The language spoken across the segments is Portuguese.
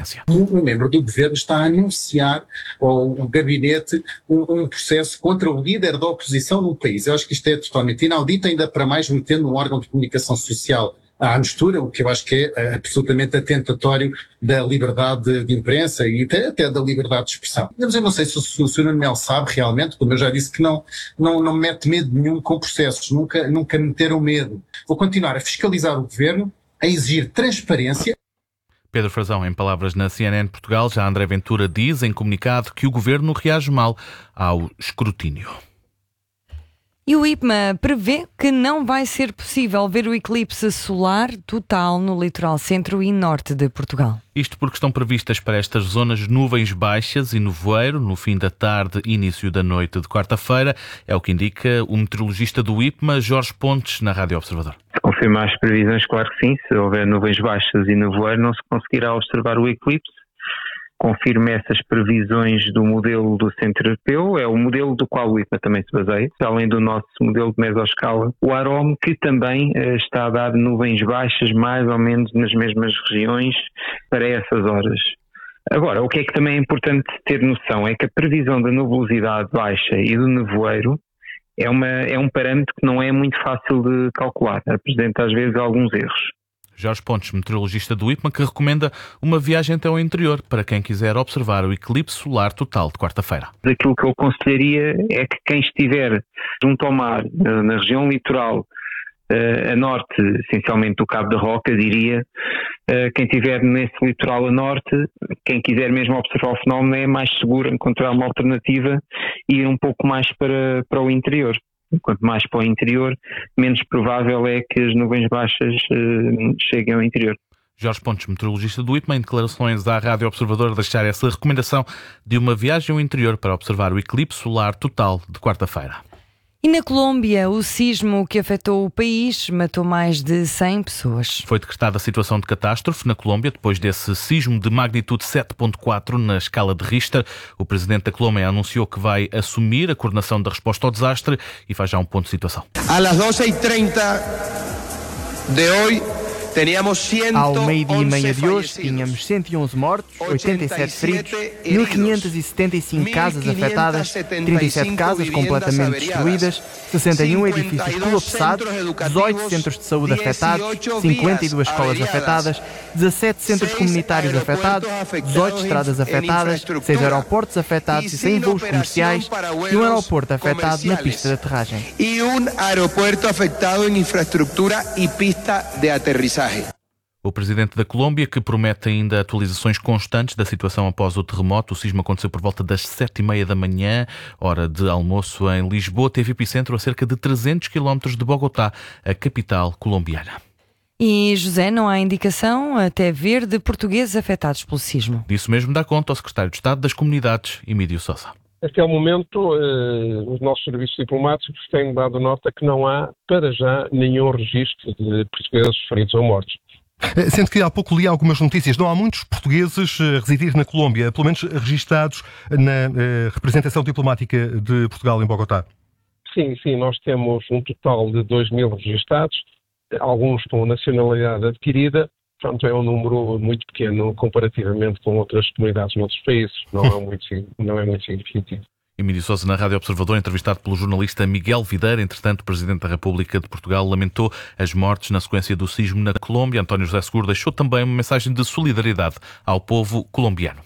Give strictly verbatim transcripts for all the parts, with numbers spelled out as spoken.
transparência. Um membro do governo está a anunciar ao gabinete um, um processo contra o líder da oposição no país. Eu acho que isto é totalmente inaudito, ainda para mais metendo um órgão de comunicação social à mistura, o que eu acho que é absolutamente atentatório da liberdade de imprensa e até, até da liberdade de expressão. Mas eu não sei se o, se o senhor Nuno Melo sabe realmente, como eu já disse, que não, não, não mete medo nenhum com processos, nunca, nunca meteram medo. Vou continuar a fiscalizar o governo, a exigir transparência. Pedro Frazão, em palavras na C N N Portugal, já André Ventura diz em comunicado que o governo reage mal ao escrutínio. E o I P M A prevê que não vai ser possível ver o eclipse solar total no litoral centro e norte de Portugal. Isto porque estão previstas para estas zonas nuvens baixas e nevoeiro no fim da tarde e início da noite de quarta-feira. É o que indica o meteorologista do I P M A, Jorge Pontes, na Rádio Observador. Se confirmar as previsões, claro que sim. Se houver nuvens baixas e nevoeiro, não se conseguirá observar o eclipse. Confirma essas previsões do modelo do Centro Europeu, é o modelo do qual o I P M A também se baseia, além do nosso modelo de mesoscala, o AROM, que também eh, está a dar nuvens baixas mais ou menos nas mesmas regiões para essas horas. Agora, o que é que também é importante ter noção é que a previsão da nubosidade baixa e do nevoeiro é, uma, é um parâmetro que não é muito fácil de calcular, apresenta às vezes alguns erros. Jorge Pontes, meteorologista do I P M A, que recomenda uma viagem até ao interior para quem quiser observar o eclipse solar total de quarta-feira. Aquilo que eu aconselharia é que quem estiver junto ao mar, na região litoral, a norte, essencialmente do Cabo da Roca, diria, quem estiver nesse litoral a norte, quem quiser mesmo observar o fenómeno, é mais seguro encontrar uma alternativa e ir um pouco mais para, para o interior. Quanto mais para o interior, menos provável é que as nuvens baixas uh, cheguem ao interior. Jorge Pontes, meteorologista do I P M A, em declarações à Rádio Observador, deixar essa recomendação de uma viagem ao interior para observar o eclipse solar total de quarta-feira. E na Colômbia, o sismo que afetou o país matou mais de cem pessoas. Foi decretada a situação de catástrofe na Colômbia depois desse sismo de magnitude sete ponto quatro na escala de Richter. O presidente da Colômbia anunciou que vai assumir a coordenação da resposta ao desastre e faz já um ponto de situação. Às doze e trinta de hoje, ao meio-dia e meia de hoje, tínhamos cento e onze mortos, oitenta e sete feridos, mil quinhentas e setenta e cinco casas afetadas, trinta e sete casas completamente destruídas, sessenta e um edifícios colapsados, dezoito centros de saúde afetados, cinquenta e duas escolas afetadas, dezassete centros comunitários afetados, dezoito estradas afetadas, seis aeroportos afetados e cem voos comerciais e um aeroporto afetado na pista de aterragem. E um aeroporto afetado em infraestrutura e pista de aterrissagem. O presidente da Colômbia, que promete ainda atualizações constantes da situação após o terremoto. O sismo aconteceu por volta das sete e meia da manhã, hora de almoço em Lisboa. Teve epicentro a cerca de trezentos quilómetros de Bogotá, a capital colombiana. E, José, não há indicação até ver de portugueses afetados pelo sismo. Disso mesmo dá conta o secretário de Estado das Comunidades, Emílio Sousa. Até ao momento, eh, os nossos serviços diplomáticos têm dado nota que não há, para já, nenhum registro de portugueses feridos ou mortos. Sendo que há pouco li algumas notícias, não há muitos portugueses a residir na Colômbia, pelo menos registados na uh, representação diplomática de Portugal em Bogotá. Sim, sim, nós temos um total de dois mil registados, alguns com nacionalidade adquirida, portanto é um número muito pequeno comparativamente com outras comunidades noutros países, não é muito, não é muito significativo. Emílio Sousa, na Rádio Observador, entrevistado pelo jornalista Miguel Videira. Entretanto, o Presidente da República de Portugal lamentou as mortes na sequência do sismo na Colômbia. António José Seguro deixou também uma mensagem de solidariedade ao povo colombiano.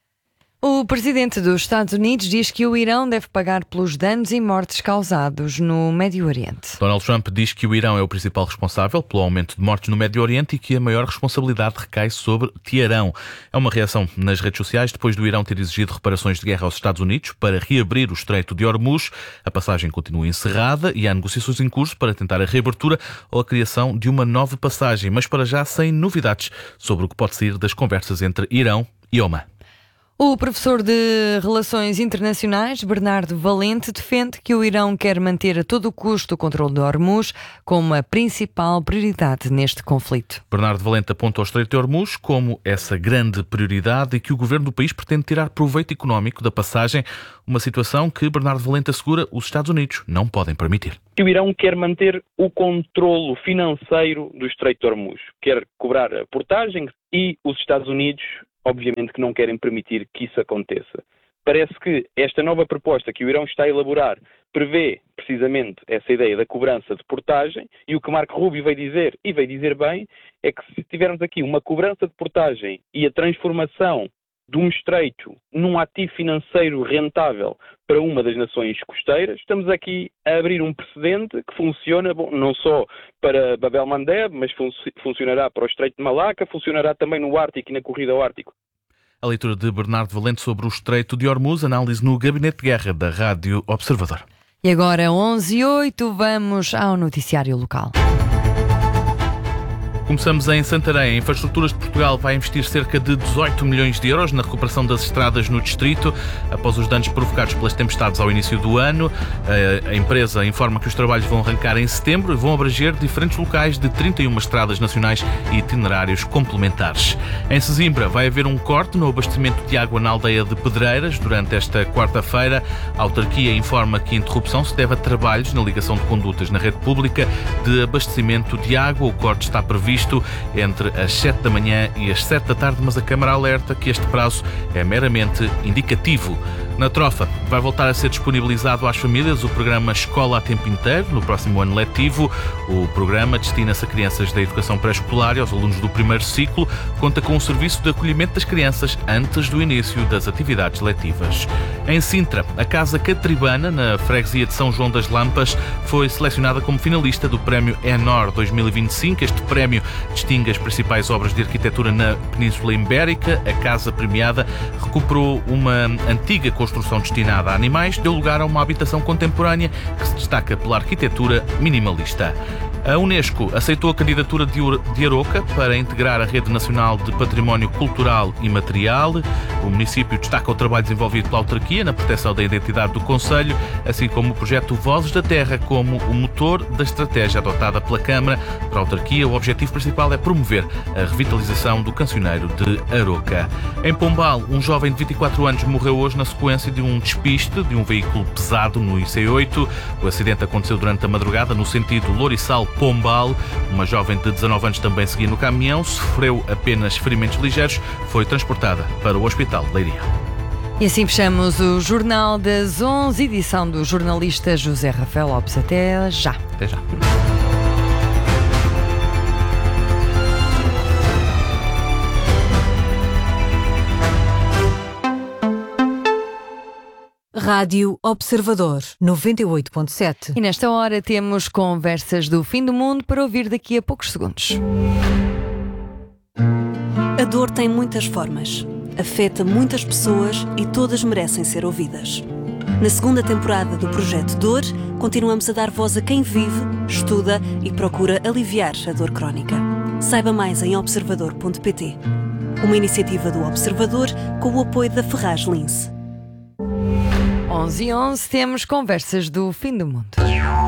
O presidente dos Estados Unidos diz que o Irão deve pagar pelos danos e mortes causados no Médio Oriente. Donald Trump diz que o Irão é o principal responsável pelo aumento de mortes no Médio Oriente e que a maior responsabilidade recai sobre Teherão. É uma reação nas redes sociais depois do Irão ter exigido reparações de guerra aos Estados Unidos para reabrir o Estreito de Hormuz. A passagem continua encerrada e há negociações em curso para tentar a reabertura ou a criação de uma nova passagem, mas para já sem novidades sobre o que pode sair das conversas entre Irão e Omã. O professor de Relações Internacionais, Bernardo Valente, defende que o Irão quer manter a todo custo o controle de Hormuz como a principal prioridade neste conflito. Bernardo Valente aponta o Estreito de Hormuz como essa grande prioridade e que o governo do país pretende tirar proveito económico da passagem, uma situação que Bernardo Valente assegura os Estados Unidos não podem permitir. O Irão quer manter o controlo financeiro do Estreito de Hormuz, quer cobrar a portagem e os Estados Unidos obviamente que não querem permitir que isso aconteça. Parece que esta nova proposta que o Irão está a elaborar prevê precisamente essa ideia da cobrança de portagem, e o que Marco Rubio veio dizer, e veio dizer bem, é que se tivermos aqui uma cobrança de portagem e a transformação de um estreito num ativo financeiro rentável para uma das nações costeiras, estamos aqui a abrir um precedente que funciona, bom, não só para Bab el-Mandeb, mas fun- funcionará para o Estreito de Malaca, funcionará também no Ártico e na corrida ao Ártico. A leitura de Bernardo Valente sobre o Estreito de Hormuz, análise no Gabinete de Guerra da Rádio Observador. E agora, onze e oito, vamos ao noticiário local. Começamos em Santarém. A Infraestruturas de Portugal vai investir cerca de dezoito milhões de euros na recuperação das estradas no distrito, após os danos provocados pelas tempestades ao início do ano. A empresa informa que os trabalhos vão arrancar em setembro e vão abranger diferentes locais de trinta e uma estradas nacionais e itinerários complementares. Em Sesimbra vai haver um corte no abastecimento de água na aldeia de Pedreiras durante esta quarta-feira. A autarquia informa que a interrupção se deve a trabalhos na ligação de condutas na rede pública de abastecimento de água. O corte está previsto entre as sete da manhã e as sete da tarde, mas a Câmara alerta que este prazo é meramente indicativo. Na Trofa, vai voltar a ser disponibilizado às famílias o programa Escola a Tempo Inteiro no próximo ano letivo. O programa destina-se a crianças da educação pré-escolar e aos alunos do primeiro ciclo. Conta com um serviço de acolhimento das crianças antes do início das atividades letivas. Em Sintra, a Casa Catribana, na freguesia de São João das Lampas, foi selecionada como finalista do Prémio Enor dois mil e vinte e cinco. Este prémio distingue as principais obras de arquitetura na Península Ibérica. A casa premiada recuperou uma antiga construção destinada a animais, deu lugar a uma habitação contemporânea que se destaca pela arquitetura minimalista. A Unesco aceitou a candidatura de Aroca para integrar a Rede Nacional de Património Cultural e Material. O município destaca o trabalho desenvolvido pela autarquia na proteção da identidade do concelho, assim como o projeto Vozes da Terra como o motor da estratégia adotada pela Câmara. Para a autarquia, o objetivo principal é promover a revitalização do cancioneiro de Aroca. Em Pombal, um jovem de vinte e quatro anos morreu hoje na sequência de um despiste de um veículo pesado no I C oito. O acidente aconteceu durante a madrugada no sentido Lourissal-Pombal. Uma jovem de dezanove anos também seguia no caminhão, sofreu apenas ferimentos ligeiros, foi transportada para o Hospital de Leiria. E assim fechamos o Jornal das onze, edição do jornalista José Rafael Lopes. Até já. Até já. Rádio Observador, noventa e oito ponto sete. E nesta hora temos conversas do fim do mundo para ouvir daqui a poucos segundos. A dor tem muitas formas, afeta muitas pessoas e todas merecem ser ouvidas. Na segunda temporada do Projeto Dor, continuamos a dar voz a quem vive, estuda e procura aliviar a dor crónica. Saiba mais em observador ponto pt. Uma iniciativa do Observador com o apoio da Ferraz Lince. onze e onze, temos conversas do fim do mundo.